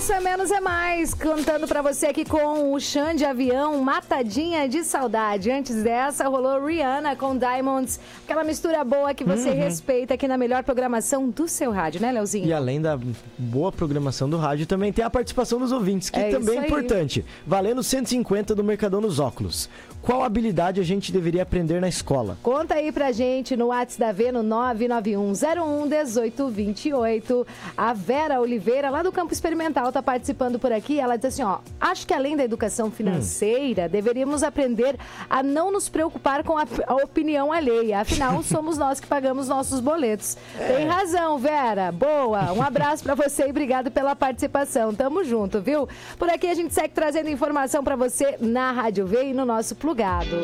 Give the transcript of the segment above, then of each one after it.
Isso é Menos é Mais, cantando pra você aqui com o Xande de Avião, Matadinha de Saudade. Antes dessa, rolou Rihanna com Diamonds, aquela mistura boa que você respeita aqui na melhor programação do seu rádio, né, Leozinho? E além da boa programação do rádio, também tem a participação dos ouvintes, que também é importante. Valendo 150 do Mercadão nos Óculos. Qual habilidade a gente deveria aprender na escola? Conta aí pra gente no WhatsApp da V, no 991011828. A Vera Oliveira, lá do Campo Experimental, tá participando por aqui. Ela diz assim, acho que além da educação financeira, deveríamos aprender a não nos preocupar com a opinião alheia. Afinal, somos nós que pagamos nossos boletos. Tem razão, Vera. Boa. Um abraço pra você e obrigado pela participação. Tamo junto, viu? Por aqui a gente segue trazendo informação pra você na Rádio V e no nosso Plugado.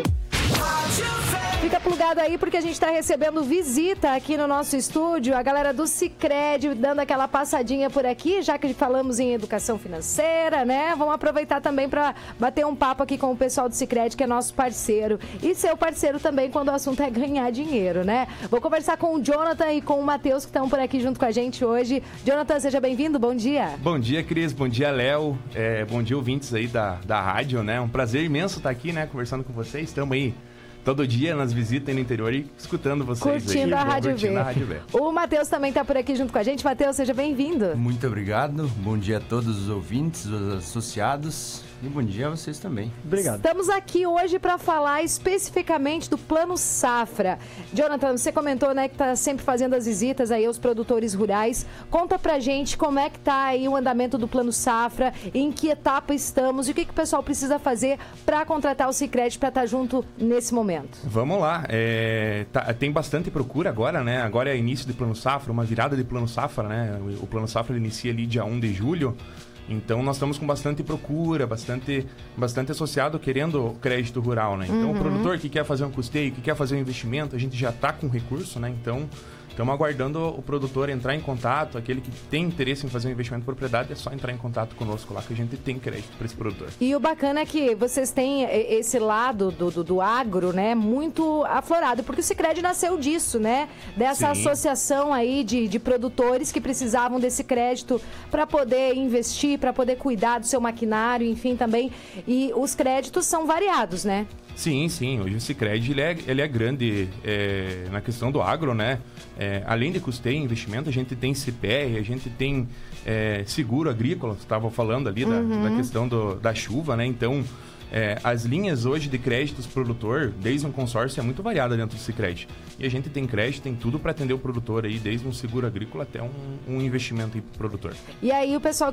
Fica plugado aí porque a gente está recebendo visita aqui no nosso estúdio, a galera do Sicredi dando aquela passadinha por aqui, já que falamos em educação financeira, né? Vamos aproveitar também para bater um papo aqui com o pessoal do Sicredi, que é nosso parceiro, e seu parceiro também quando o assunto é ganhar dinheiro, né? Vou conversar com o Jonathan e com o Matheus, que estão por aqui junto com a gente hoje. Jonathan, seja bem-vindo, bom dia. Bom dia, Cris, bom dia, Léo, bom dia, ouvintes aí da rádio, né? Um prazer imenso estar aqui, né, conversando com vocês. Estamos aí todo dia nas visitas no interior e escutando vocês. Curtindo a Rádio V. O Matheus também está por aqui junto com a gente. Matheus, seja bem-vindo. Muito obrigado. Bom dia a todos os ouvintes, os associados. E bom dia a vocês também. Obrigado. Estamos aqui hoje para falar especificamente do Plano Safra. Jonathan, você comentou, né, que está sempre fazendo as visitas aí aos produtores rurais. Conta pra gente como é que tá aí o andamento do Plano Safra, em que etapa estamos e o que o pessoal precisa fazer para contratar o Sicredi para estar junto nesse momento. Vamos lá. Tem bastante procura agora, né? Agora é início de Plano Safra, uma virada de Plano Safra, né? O Plano Safra inicia ali dia 1 de julho. Então, nós estamos com bastante procura, bastante associado querendo crédito rural, né? Então, o produtor que quer fazer um custeio, que quer fazer um investimento, a gente já está com recurso, né? Então, estamos aguardando o produtor entrar em contato, aquele que tem interesse em fazer um investimento em propriedade, é só entrar em contato conosco lá, que a gente tem crédito para esse produtor. E o bacana é que vocês têm esse lado do agro, né, muito aflorado, porque o Sicredi nasceu disso, né? Dessa associação aí de produtores que precisavam desse crédito para poder investir, para poder cuidar do seu maquinário, enfim, também. E os créditos são variados, né? Sim. Hoje o Sicredi ele é grande na questão do agro, né? Além de custeio e investimento, a gente tem CPR, a gente tem seguro agrícola, você estava falando ali da questão da chuva, né? Então, as linhas hoje de créditos produtor, desde um consórcio, é muito variada dentro do Sicredi. E a gente tem crédito, tem tudo para atender o produtor aí, desde um seguro agrícola até um investimento em produtor. E aí o pessoal